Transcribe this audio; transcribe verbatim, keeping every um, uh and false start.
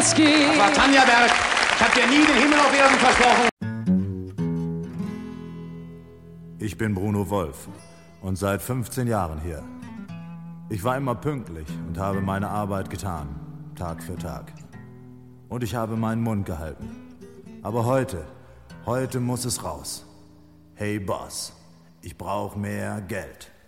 Schimanski. Das war Tanja Berg. Ich hab dir nie den Himmel auf Erden versprochen. Ich bin Bruno Wolf und seit fünfzehn Jahren hier. Ich war immer pünktlich und habe meine Arbeit getan, Tag für Tag. Und ich habe meinen Mund gehalten. Aber heute, heute muss es raus. Hey Boss, ich brauche mehr Geld.